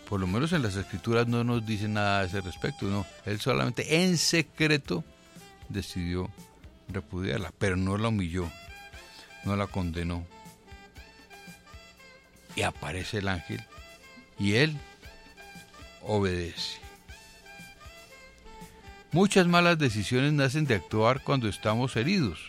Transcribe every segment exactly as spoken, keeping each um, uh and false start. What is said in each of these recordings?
por lo menos en las escrituras no nos dice nada a ese respecto, no, él solamente en secreto decidió repudiarla, pero no la humilló, no la condenó. Y aparece el ángel y él obedece. Muchas malas decisiones nacen de actuar cuando estamos heridos.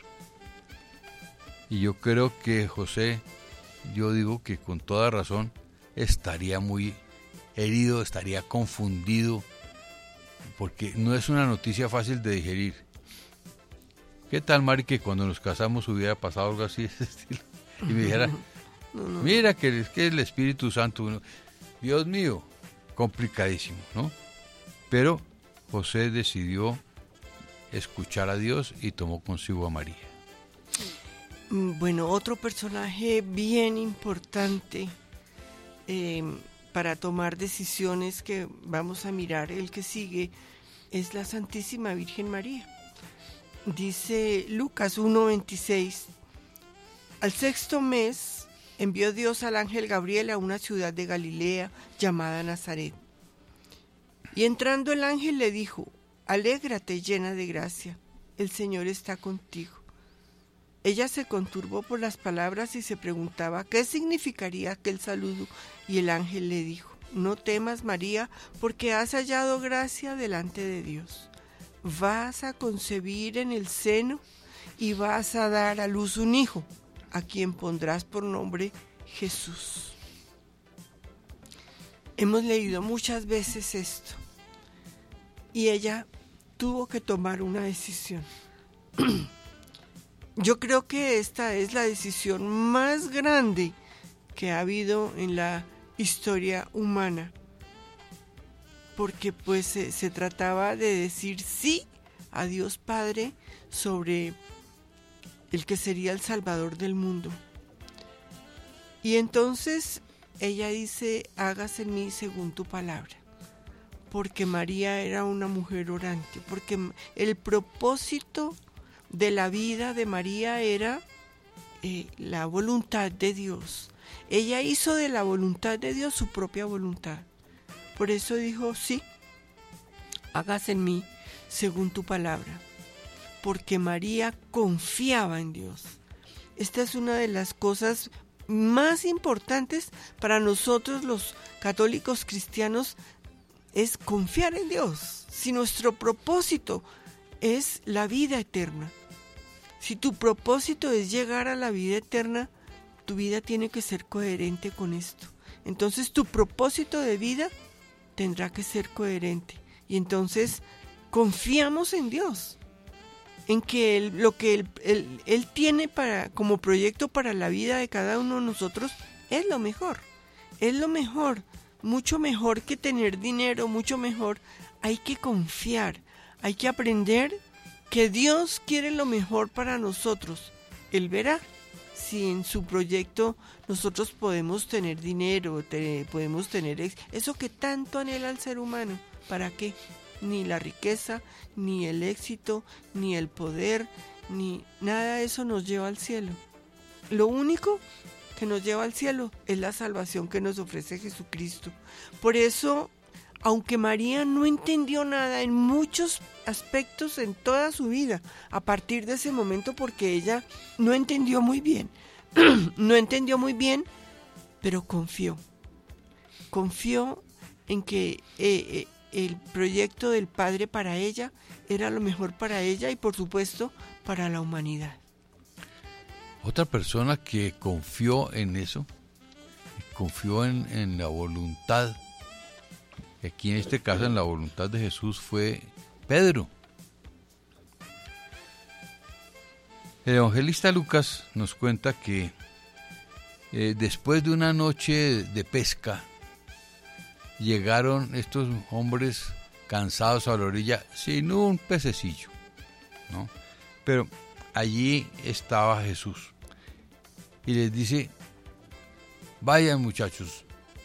Y yo creo que José, yo digo que con toda razón, estaría muy herido, estaría confundido, porque no es una noticia fácil de digerir. ¿Qué tal, Mari, que cuando nos casamos hubiera pasado algo así de ese estilo? Y me dijera, no, no. mira que es que el Espíritu Santo, Dios mío, complicadísimo, ¿no? Pero José decidió escuchar a Dios y tomó consigo a María. Bueno, otro personaje bien importante eh, para tomar decisiones que vamos a mirar, el que sigue, es la Santísima Virgen María. Dice Lucas uno veintiséis, al sexto mes envió Dios al ángel Gabriel a una ciudad de Galilea llamada Nazaret. Y entrando el ángel le dijo, alégrate llena de gracia, el Señor está contigo. Ella se conturbó por las palabras y se preguntaba qué significaría aquel saludo, y el ángel le dijo, no temas, María, porque has hallado gracia delante de Dios. Vas a concebir en el seno y vas a dar a luz un hijo, a quien pondrás por nombre Jesús. Hemos leído muchas veces esto, y ella tuvo que tomar una decisión. Yo creo que esta es la decisión más grande que ha habido en la historia humana, porque pues se, se trataba de decir sí a Dios Padre sobre el que sería el Salvador del mundo. Y entonces ella dice, hágase en mí según tu palabra, porque María era una mujer orante, porque el propósito de la vida de María era eh, la voluntad de Dios. Ella hizo de la voluntad de Dios su propia voluntad. Por eso dijo, sí, hágase en mí según tu palabra, porque María confiaba en Dios. Esta es una de las cosas más importantes para nosotros los católicos cristianos, es confiar en Dios. Si nuestro propósito es la vida eterna, si tu propósito es llegar a la vida eterna, tu vida tiene que ser coherente con esto. Entonces tu propósito de vida tendrá que ser coherente. Y entonces confiamos en Dios, en que él, lo que él, él, él tiene para, como proyecto para la vida de cada uno de nosotros es lo mejor. Es lo mejor, mucho mejor que tener dinero, mucho mejor. Hay que confiar, hay que aprender que Dios quiere lo mejor para nosotros. Él verá si en su proyecto nosotros podemos tener dinero, te, podemos tener ex, eso que tanto anhela el ser humano. ¿Para qué? Ni la riqueza, ni el éxito, ni el poder, ni nada de eso nos lleva al cielo. Lo único que nos lleva al cielo es la salvación que nos ofrece Jesucristo. Por eso, aunque María no entendió nada en muchos aspectos en toda su vida, a partir de ese momento, porque ella no entendió muy bien, no entendió muy bien, pero confió. Confió en que eh, eh, el proyecto del Padre para ella era lo mejor para ella y, por supuesto, para la humanidad. Otra persona que confió en eso, confió en, en la voluntad, aquí en este caso en la voluntad de Jesús, fue Pedro. El evangelista Lucas nos cuenta que eh, después de una noche de pesca, llegaron estos hombres cansados a la orilla sin un pececillo, ¿no? Pero allí estaba Jesús y les dice, vayan muchachos,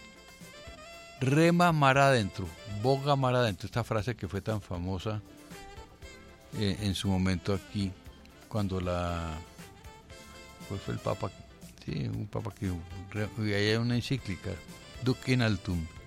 rema mar adentro, boga mar adentro, esta frase que fue tan famosa eh, en su momento aquí, cuando la, pues fue el Papa, sí, un Papa que, y hay una encíclica, Duc in altum,